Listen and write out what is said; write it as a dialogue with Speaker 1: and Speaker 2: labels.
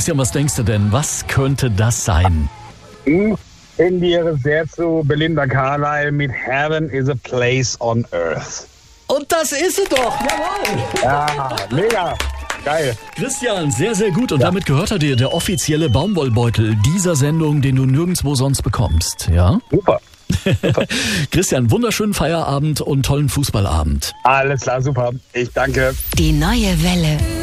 Speaker 1: Christian, was denkst du denn? Was könnte das sein?
Speaker 2: Ich tendiere sehr zu Belinda Carlisle mit Heaven is a Place on Earth.
Speaker 1: Und das ist sie doch! Jawohl!
Speaker 2: Ja, mega! Geil.
Speaker 1: Christian, sehr, sehr gut. Und damit gehört er dir, der offizielle Baumwollbeutel dieser Sendung, den du nirgendwo sonst bekommst. Ja?
Speaker 2: Super.
Speaker 1: Christian, wunderschönen Feierabend und tollen Fußballabend.
Speaker 2: Alles klar, super. Ich danke.
Speaker 3: Die neue Welle.